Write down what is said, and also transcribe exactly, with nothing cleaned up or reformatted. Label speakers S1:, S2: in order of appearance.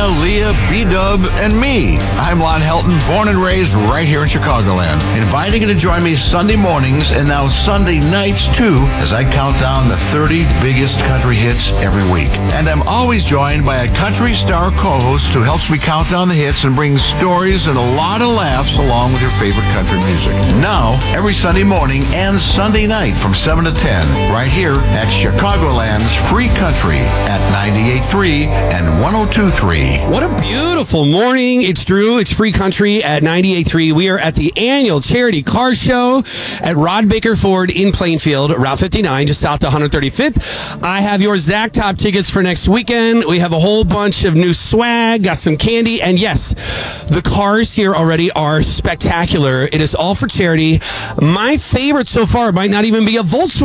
S1: Dana, Leah, B-Dub, and me. I'm Lon Helton, born and raised right here in Chicagoland. Inviting you to join me Sunday mornings and now Sunday nights too as I count down the thirty biggest country hits every week. And I'm always joined by a country star co-host who helps me count down the hits and brings stories and a lot of laughs along with your favorite country music. Now, every Sunday morning and Sunday night from seven to ten, right here at Chicagoland's Free Country at ninety-eight point three and one oh two point three.
S2: What a beautiful morning. It's Drew. It's Free Country at ninety-eight point three. We are at the annual charity car show at Rod Baker Ford in Plainfield, Route fifty-nine, just south to one hundred thirty-fifth. I have your Zach Top tickets for next weekend. We have a whole bunch of new swag, got some candy, and yes, the cars here already are spectacular. It is all for charity. My favorite so far might not even be a Volkswagen.